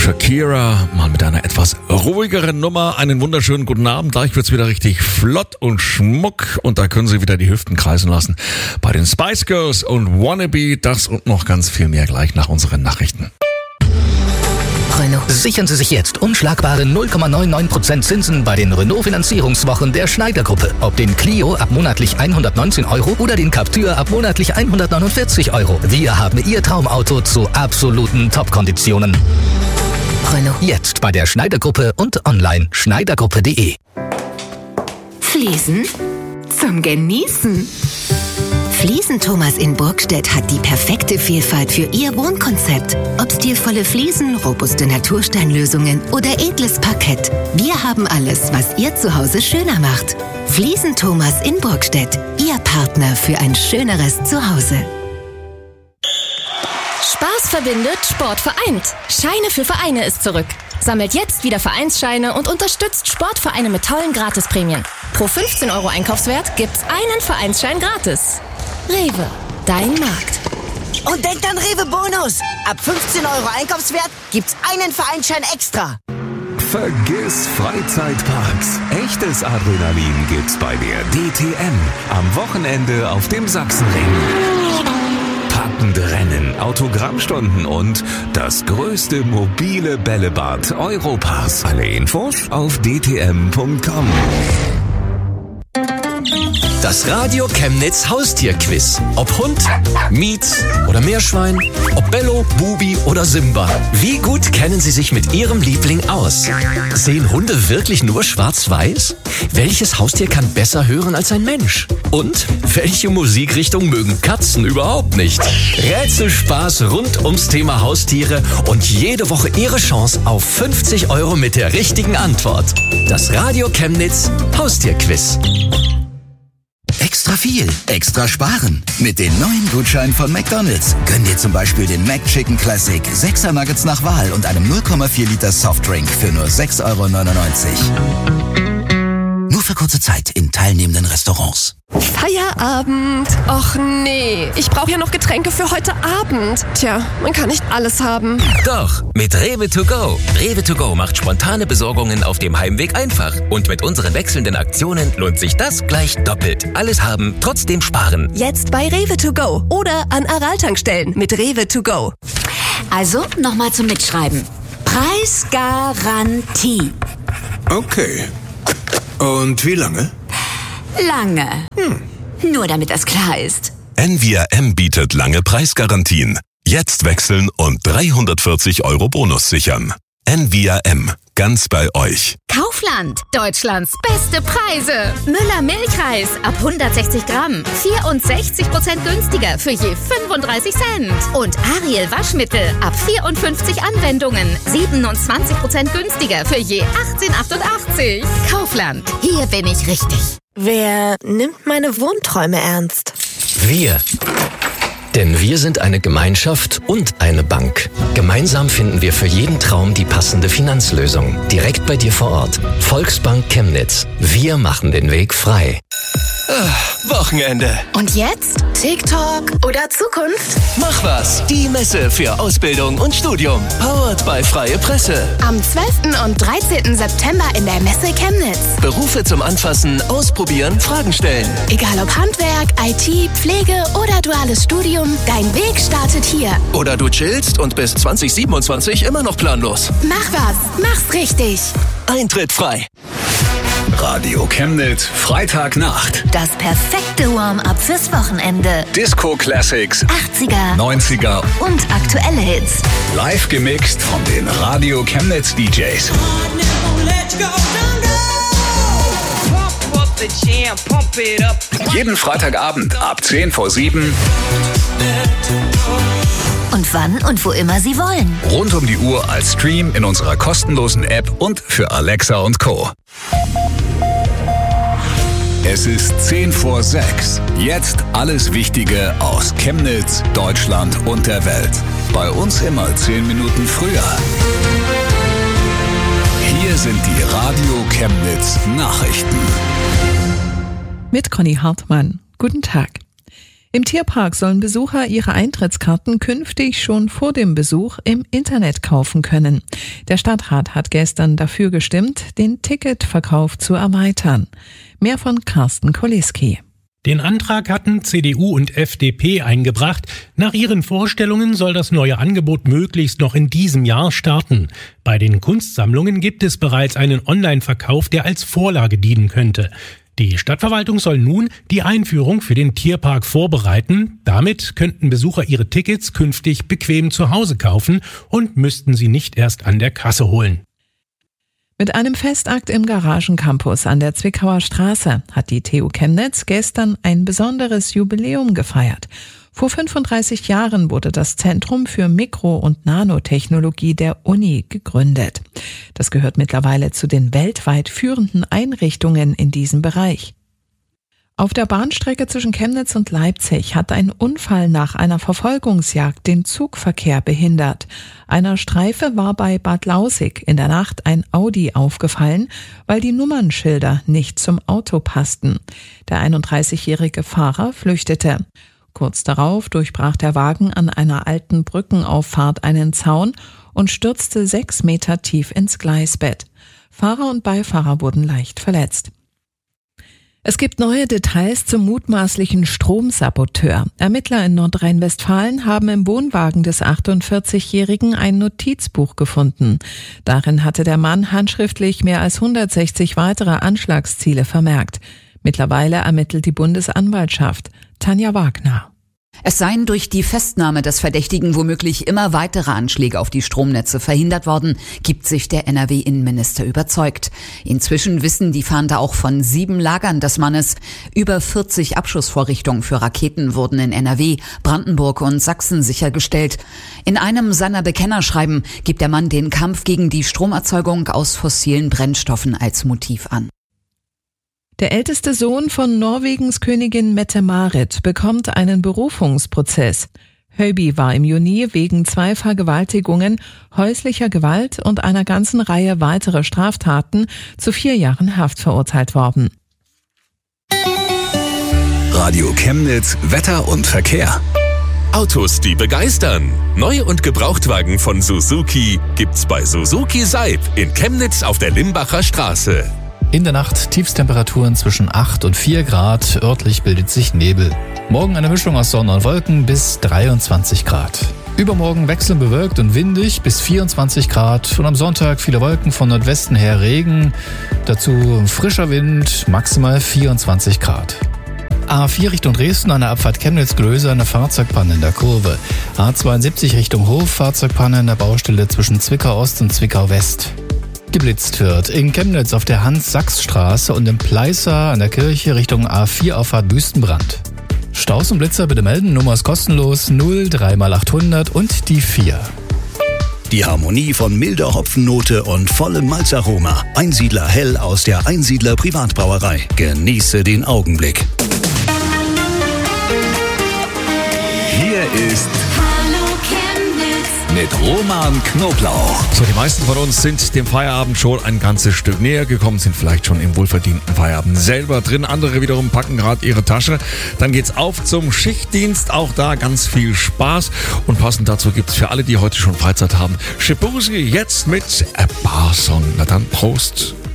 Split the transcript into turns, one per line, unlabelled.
Shakira, mal mit einer etwas ruhigeren Nummer. Einen wunderschönen guten Abend. Gleich wird's wieder richtig flott und schmuck und da können Sie wieder die Hüften kreisen lassen bei den Spice Girls und Wannabe. Das und noch ganz viel mehr gleich nach unseren Nachrichten.
Renault. Sichern Sie sich jetzt unschlagbare 0,99% Zinsen bei den Renault-Finanzierungswochen der Schneider-Gruppe. Ob den Clio ab monatlich 119 € oder den Captur ab monatlich 149 €. Wir haben Ihr Traumauto zu absoluten Top-Konditionen. Renault. Jetzt bei der Schneider-Gruppe und online schneidergruppe.de.
Fliesen zum Genießen. Fliesen Thomas in Burgstedt hat die perfekte Vielfalt für Ihr Wohnkonzept. Ob stilvolle Fliesen, robuste Natursteinlösungen oder edles Parkett. Wir haben alles, was Ihr Zuhause schöner macht. Fliesen Thomas in Burgstedt. Ihr Partner für ein schöneres Zuhause.
Spaß verbindet, Sport vereint. Scheine für Vereine ist zurück. Sammelt jetzt wieder Vereinsscheine und unterstützt Sportvereine mit tollen Gratisprämien. Pro 15 € Einkaufswert gibt's einen Vereinsschein gratis. Rewe, dein Markt.
Und denkt an Rewe Bonus. Ab 15 € Einkaufswert gibt's einen Vereinsschein extra.
Vergiss Freizeitparks. Echtes Adrenalin gibt's bei der DTM. Am Wochenende auf dem Sachsenring. Packende Rennen, Autogrammstunden und das größte mobile Bällebad Europas. Alle Infos auf dtm.com.
Das Radio Chemnitz Haustierquiz. Ob Hund, Mietz oder Meerschwein, ob Bello, Bubi oder Simba. Wie gut kennen Sie sich mit Ihrem Liebling aus? Sehen Hunde wirklich nur schwarz-weiß? Welches Haustier kann besser hören als ein Mensch? Und welche Musikrichtung mögen Katzen überhaupt nicht? Rätselspaß rund ums Thema Haustiere und jede Woche Ihre Chance auf 50 € mit der richtigen Antwort. Das Radio Chemnitz Haustierquiz.
Extra viel, extra sparen. Mit den neuen Gutscheinen von McDonald's. Gönn dir zum Beispiel den McChicken Classic, 6er Nuggets nach Wahl und einem 0,4 Liter Softdrink für nur 6,99 €. Nur für kurze Zeit in teilnehmenden Restaurants.
Feierabend. Och nee, ich brauche ja noch Getränke für heute Abend. Tja, man kann nicht alles haben.
Doch, mit Rewe to go. Rewe to go macht spontane Besorgungen auf dem Heimweg einfach. Und mit unseren wechselnden Aktionen lohnt sich das gleich doppelt. Alles haben, trotzdem sparen.
Jetzt bei Rewe to go oder an Aral-Tankstellen mit Rewe to go.
Also, nochmal zum Mitschreiben. Preisgarantie.
Okay. Und wie lange?
Lange. Nur damit das klar ist.
NVRM bietet lange Preisgarantien. Jetzt wechseln und 340 € Bonus sichern. NVRM, ganz bei euch.
Kaufland, Deutschlands beste Preise. Müller Milchreis ab 160 Gramm, 64% günstiger für je 35 Cent. Und Ariel Waschmittel ab 54 Anwendungen, 27% günstiger für je 18,88. Kaufland, hier bin ich richtig.
Wer nimmt meine Wohnträume ernst?
Wir. Denn wir sind eine Gemeinschaft und eine Bank. Gemeinsam finden wir für jeden Traum die passende Finanzlösung. Direkt bei dir vor Ort. Volksbank Chemnitz. Wir machen den Weg frei.
Wochenende.
Und jetzt?
TikTok oder Zukunft?
Mach was. Die Messe für Ausbildung und Studium. Powered by Freie Presse.
Am 12. und 13. September in der Messe Chemnitz.
Berufe zum Anfassen, Ausprobieren, Fragen stellen.
Egal ob Handwerk, IT, Pflege oder duales Studium, dein Weg startet hier.
Oder du chillst und bis 2027 immer noch planlos.
Mach was, mach's richtig.
Eintritt frei.
Radio Chemnitz, Freitagnacht.
Das perfekte Warm-up fürs Wochenende.
Disco Classics,
80er
90er
und aktuelle Hits.
live gemixt von den Radio Chemnitz DJs. Jeden Freitagabend ab 6:50.
Und wann und wo immer Sie wollen.
Rund um die Uhr als Stream in unserer kostenlosen App und für Alexa und Co. Es ist 5:10. Jetzt alles Wichtige aus Chemnitz, Deutschland und der Welt. Bei uns immer 10 Minuten früher. Hier sind die Radio Chemnitz Nachrichten.
Mit Conny Hartmann. Guten Tag. Im Tierpark sollen Besucher ihre Eintrittskarten künftig schon vor dem Besuch im Internet kaufen können. Der Stadtrat hat gestern dafür gestimmt, den Ticketverkauf zu erweitern. Mehr von Carsten Koliski.
Den Antrag hatten CDU und FDP eingebracht. Nach ihren Vorstellungen soll das neue Angebot möglichst noch in diesem Jahr starten. Bei den Kunstsammlungen gibt es bereits einen Online-Verkauf, der als Vorlage dienen könnte. Die Stadtverwaltung soll nun die Einführung für den Tierpark vorbereiten. Damit könnten Besucher ihre Tickets künftig bequem zu Hause kaufen und müssten sie nicht erst an der Kasse holen.
Mit einem Festakt im Garagencampus an der Zwickauer Straße hat die TU Chemnitz gestern ein besonderes Jubiläum gefeiert. Vor 35 Jahren wurde das Zentrum für Mikro- und Nanotechnologie der Uni gegründet. Das gehört mittlerweile zu den weltweit führenden Einrichtungen in diesem Bereich. Auf der Bahnstrecke zwischen Chemnitz und Leipzig hat ein Unfall nach einer Verfolgungsjagd den Zugverkehr behindert. Einer Streife war bei Bad Lausick in der Nacht ein Audi aufgefallen, weil die Nummernschilder nicht zum Auto passten. Der 31-jährige Fahrer flüchtete. Kurz darauf durchbrach der Wagen an einer alten Brückenauffahrt einen Zaun und stürzte 6 Meter tief ins Gleisbett. Fahrer und Beifahrer wurden leicht verletzt. Es gibt neue Details zum mutmaßlichen Stromsaboteur. Ermittler in Nordrhein-Westfalen haben im Wohnwagen des 48-Jährigen ein Notizbuch gefunden. Darin hatte der Mann handschriftlich mehr als 160 weitere Anschlagsziele vermerkt. Mittlerweile ermittelt die Bundesanwaltschaft. Tanja Wagner.
Es seien durch die Festnahme des Verdächtigen womöglich immer weitere Anschläge auf die Stromnetze verhindert worden, gibt sich der NRW-Innenminister überzeugt. Inzwischen wissen die Fahnder auch von 7 Lagern des Mannes. Über 40 Abschussvorrichtungen für Raketen wurden in NRW, Brandenburg und Sachsen sichergestellt. In einem seiner Bekennerschreiben gibt der Mann den Kampf gegen die Stromerzeugung aus fossilen Brennstoffen als Motiv an.
Der älteste Sohn von Norwegens Königin Mette-Marit bekommt einen Berufungsprozess. Høiby war im Juni wegen 2 Vergewaltigungen, häuslicher Gewalt und einer ganzen Reihe weiterer Straftaten zu 4 Jahren Haft verurteilt worden.
Radio Chemnitz, Wetter und Verkehr.
Autos, die begeistern. Neu- und Gebrauchtwagen von Suzuki gibt's bei Suzuki Seib in Chemnitz auf der Limbacher Straße.
In der Nacht Tiefstemperaturen zwischen 8 und 4 Grad, örtlich bildet sich Nebel. Morgen eine Mischung aus Sonne und Wolken bis 23 Grad. Übermorgen wechselnd bewölkt und windig bis 24 Grad und am Sonntag viele Wolken von Nordwesten her Regen, dazu frischer Wind, maximal 24 Grad. A4 Richtung Dresden, an der Abfahrt Chemnitz-Glöse, eine Fahrzeugpanne in der Kurve. A72 Richtung Hof, Fahrzeugpanne in der Baustelle zwischen Zwickau Ost und Zwickau West. Geblitzt wird in Chemnitz auf der Hans-Sachs-Straße und in Pleißer an der Kirche Richtung A4 Auffahrt Wüstenbrand. Staus und Blitzer bitte melden, Nummer ist kostenlos 03x800 und die 4.
Die Harmonie von milder Hopfennote und vollem Malzaroma. Einsiedler Hell aus der Einsiedler Privatbrauerei. Genieße den Augenblick. Hier ist mit Roman Knoblauch.
So, die meisten von uns sind dem Feierabend schon ein ganzes Stück näher gekommen, sind vielleicht schon im wohlverdienten Feierabend selber drin. Andere wiederum packen gerade ihre Tasche. Dann geht's auf zum Schichtdienst. Auch da ganz viel Spaß. Und passend dazu gibt's für alle, die heute schon Freizeit haben, Shibusi jetzt mit A Bar Song. Na dann, Prost.